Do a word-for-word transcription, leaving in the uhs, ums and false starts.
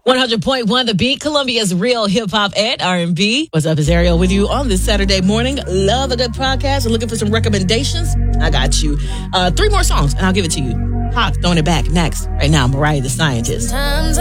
one hundred point one The Beat, Columbia's real hip-hop and R and B. What's up, it's Ariel with you on this Saturday morning. Love a good podcast and looking for some recommendations? I got you. Uh, three more songs, and I'll give it to you. Hawk throwing it back next. Right now, Mariah the Scientist.